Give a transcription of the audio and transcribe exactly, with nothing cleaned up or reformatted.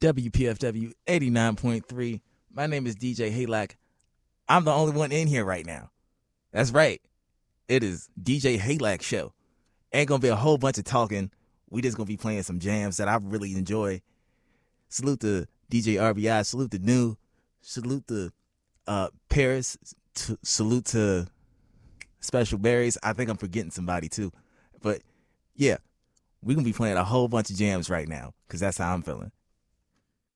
W P F W eighty-nine point three. My name is D J Haylack. I'm the only one in here right now. That's right. It is D J Haylack show. Ain't gonna be a whole bunch of talking. We just gonna be playing some jams that I really enjoy. Salute to D J R B I. Salute to New. Salute to uh, Paris. T- salute to Special Berries. I think I'm forgetting somebody too. But yeah, we're gonna be playing a whole bunch of jams right now because that's how I'm feeling.